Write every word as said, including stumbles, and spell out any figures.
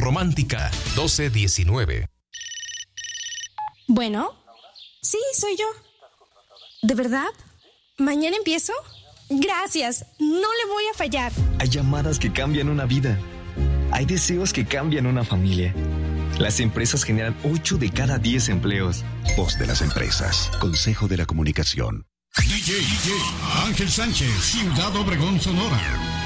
Romántica doce diecinueve. Bueno, sí, soy yo. ¿De verdad? ¿Mañana empiezo? Gracias, no le voy a fallar. Hay llamadas que cambian una vida. Hay deseos que cambian una familia. Las empresas generan ocho de cada diez empleos. Voz de las empresas. Consejo de la Comunicación. D J, D J Ángel Sánchez, Ciudad Obregón, Sonora.